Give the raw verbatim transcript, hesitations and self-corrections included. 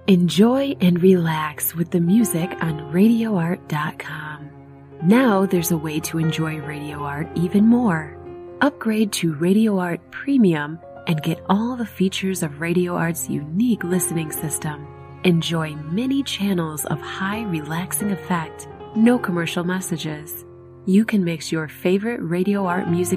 Enjoy and relax with the music on radio art dot com. Now there's a way to enjoy Radio Art even more. Upgrade to Radio Art Premium and get all the features of Radio Art's unique listening system. Enjoy many channels of high relaxing effect, no commercial messages. You can mix your favorite Radio Art music